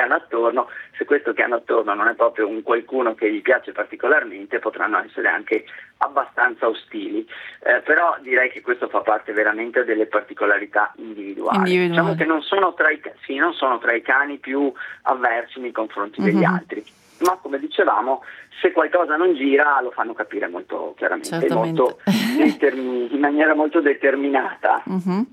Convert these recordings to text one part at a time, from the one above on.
hanno attorno. Se questo che hanno attorno non è proprio un qualcuno che gli piace particolarmente, potranno essere anche abbastanza ostili, però direi che questo fa parte veramente delle particolarità individuali. Diciamo che non sono tra i cani più avversi nei confronti degli altri, ma come dicevamo, se qualcosa non gira lo fanno capire molto chiaramente, in maniera molto determinata.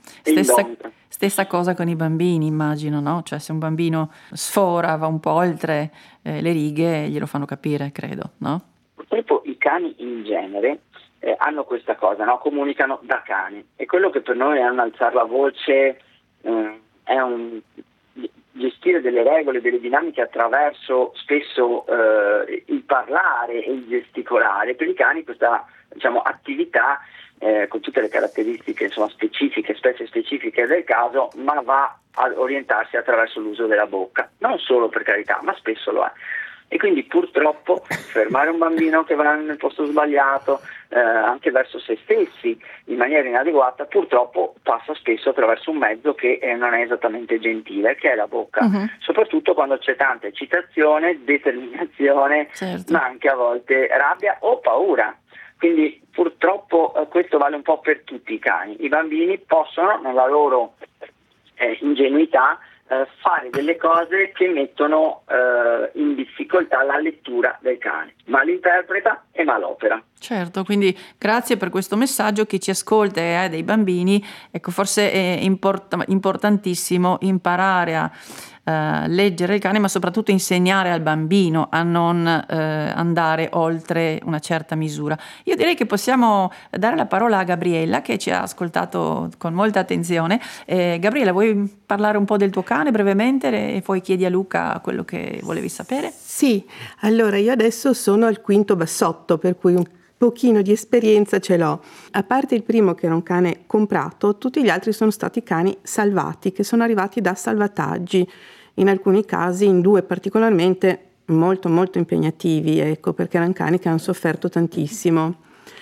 Stessa cosa con i bambini, immagino, no? Cioè se un bambino sfora, va un po' oltre le righe, glielo fanno capire, credo, no? Purtroppo i cani in genere hanno questa cosa, no? Comunicano da cani, e quello che per noi è un alzare la voce, è un gestire delle regole, delle dinamiche attraverso spesso il parlare e il gesticolare. Per i cani questa, diciamo, attività con tutte le caratteristiche, specifiche, specie specifiche del caso, ma va a orientarsi attraverso l'uso della bocca, non solo, per carità, ma spesso lo è. E quindi purtroppo fermare un bambino che va nel posto sbagliato, anche verso se stessi in maniera inadeguata, purtroppo passa spesso attraverso un mezzo che non è esattamente gentile, che è la bocca, soprattutto quando c'è tanta eccitazione, determinazione, ma anche a volte rabbia o paura. Quindi purtroppo questo vale un po' per tutti i cani. I bambini possono, nella loro ingenuità, fare delle cose che mettono in difficoltà la lettura del cane, malinterpreta e malopera. Certo, quindi grazie per questo messaggio. Chi ci ascolta e ha dei bambini, ecco, forse è importantissimo imparare a leggere il cane, ma soprattutto insegnare al bambino a non andare oltre una certa misura. Io direi che possiamo dare la parola a Gabriella, che ci ha ascoltato con molta attenzione. Gabriella, vuoi parlare un po' del tuo cane brevemente e poi chiedi a Luca quello che volevi sapere? Sì, allora io adesso sono al quinto bassotto, per cui un pochino di esperienza ce l'ho. A parte il primo, che era un cane comprato, tutti gli altri sono stati cani salvati, che sono arrivati da salvataggi, in alcuni casi, in 2 particolarmente, molto molto impegnativi, ecco, perché erano cani che hanno sofferto tantissimo.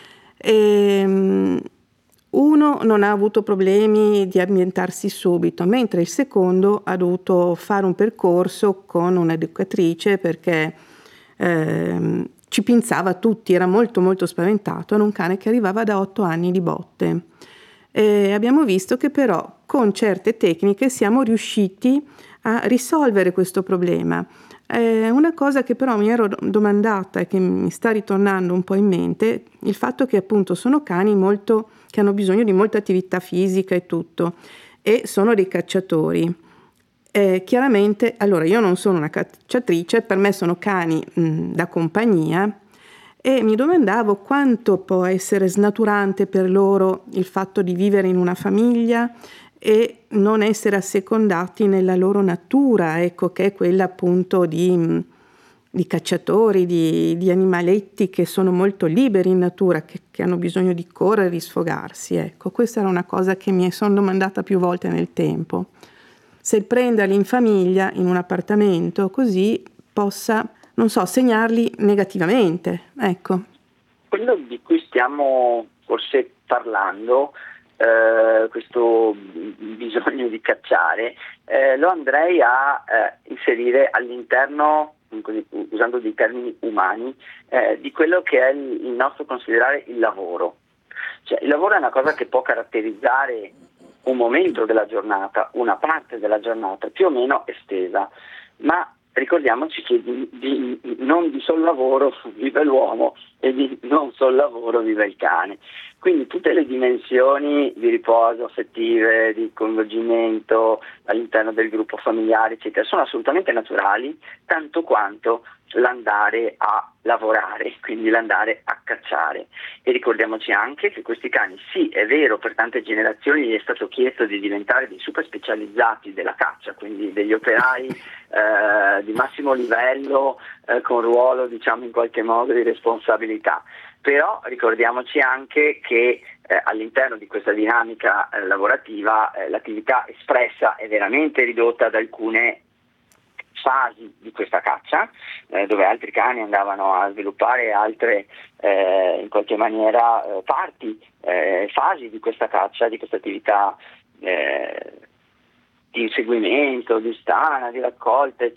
Uno non ha avuto problemi di ambientarsi subito, mentre il secondo ha dovuto fare un percorso con un'educatrice, perché ci pinzava tutti, era molto molto spaventato, era un cane che arrivava da 8 anni di botte. Abbiamo visto che però con certe tecniche siamo riusciti a risolvere questo problema. Una cosa che però mi ero domandata e che mi sta ritornando un po' in mente, il fatto che appunto sono cani che hanno bisogno di molta attività fisica e tutto, e sono dei cacciatori. Chiaramente, allora io non sono una cacciatrice, per me sono cani da compagnia, e mi domandavo quanto può essere snaturante per loro il fatto di vivere in una famiglia e non essere assecondati nella loro natura, ecco, che è quella appunto di cacciatori, di animaletti che sono molto liberi in natura, che hanno bisogno di correre, di sfogarsi. Ecco, questa era una cosa che mi sono domandata più volte nel tempo. Se prenderli in famiglia, in un appartamento, così possa, non so, segnarli negativamente, ecco. Quello di cui stiamo forse parlando, questo bisogno di cacciare, lo andrei a inserire all'interno, usando dei termini umani, di quello che è il nostro considerare il lavoro. Cioè, il lavoro è una cosa che può caratterizzare un momento della giornata, una parte della giornata più o meno estesa, ma ricordiamoci che non di sol lavoro vive l'uomo e di non sol lavoro vive il cane. Quindi tutte le dimensioni di riposo, affettive, di coinvolgimento all'interno del gruppo familiare, eccetera, sono assolutamente naturali, tanto quanto l'andare a lavorare, quindi l'andare a cacciare. E ricordiamoci anche che questi cani, sì, è vero, per tante generazioni gli è stato chiesto di diventare dei super specializzati della caccia, quindi degli operai di massimo livello, con ruolo, diciamo, in qualche modo di responsabilità. Però ricordiamoci anche che all'interno di questa dinamica lavorativa l'attività espressa è veramente ridotta ad alcune fasi di questa caccia, dove altri cani andavano a sviluppare altre in qualche maniera fasi di questa caccia, di questa attività di inseguimento, di stana, di raccolta,